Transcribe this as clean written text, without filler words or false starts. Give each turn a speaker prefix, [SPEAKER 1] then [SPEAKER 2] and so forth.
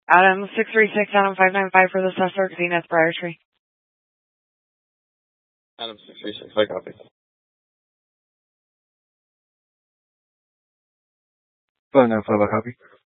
[SPEAKER 1] Adam 636, Adam 595 for the Cessna Zenith Briar Tree.
[SPEAKER 2] Adam 636, I copy.
[SPEAKER 3] Phone 95, I copy.